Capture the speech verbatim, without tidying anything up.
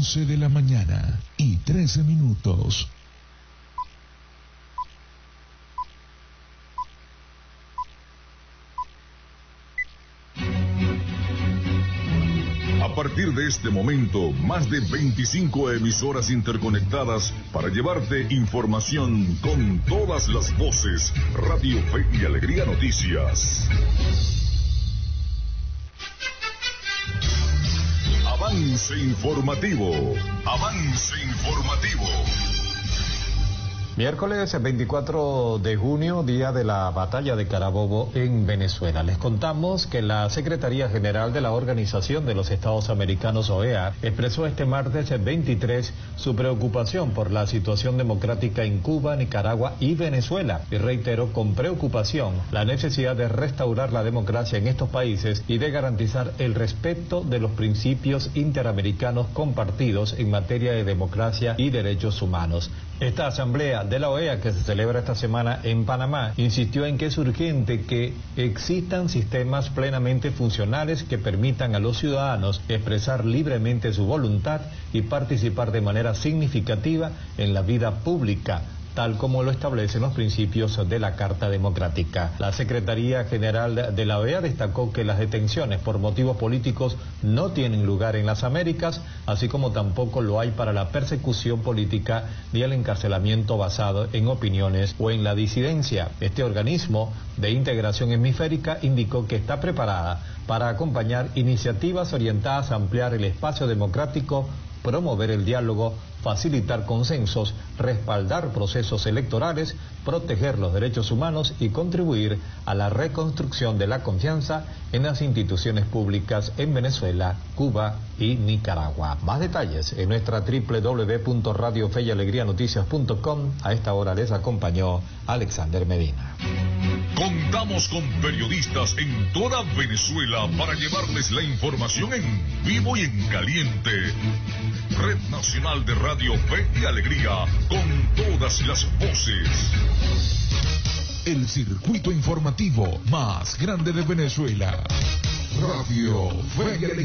once de la mañana y trece minutos. A partir de este momento, más de veinticinco emisoras interconectadas para llevarte información con todas las voces. Radio Fe y Alegría Noticias. Avance informativo. Avance informativo. Miércoles veinticuatro de junio, día de la batalla de Carabobo en Venezuela. Les contamos que la Secretaría General de la Organización de los Estados Americanos, O E A, expresó este martes veintitrés su preocupación por la situación democrática en Cuba, Nicaragua y Venezuela, y reiteró con preocupación la necesidad de restaurar la democracia en estos países y de garantizar el respeto de los principios interamericanos compartidos en materia de democracia y derechos humanos. Esta asamblea de la O E A, que se celebra esta semana en Panamá, insistió en que es urgente que existan sistemas plenamente funcionales que permitan a los ciudadanos expresar libremente su voluntad y participar de manera significativa en la vida pública, tal como lo establecen los principios de la Carta Democrática. La Secretaría General de la O E A destacó que las detenciones por motivos políticos no tienen lugar en las Américas, así como tampoco lo hay para la persecución política ni el encarcelamiento basado en opiniones o en la disidencia. Este organismo de integración hemisférica indicó que está preparada para acompañar iniciativas orientadas a ampliar el espacio democrático, promover el diálogo, facilitar consensos, respaldar procesos electorales, proteger los derechos humanos y contribuir a la reconstrucción de la confianza en las instituciones públicas en Venezuela, Cuba y Nicaragua. Más detalles en nuestra doble u doble u doble u punto radio fe y alegría noticias punto com. A esta hora les acompañó Alexander Medina. Contamos con periodistas en toda Venezuela para llevarles la información en vivo y en caliente. Red Nacional de Radio Fe y Alegría, con todas las voces. El circuito informativo más grande de Venezuela. Radio Fe y Alegría.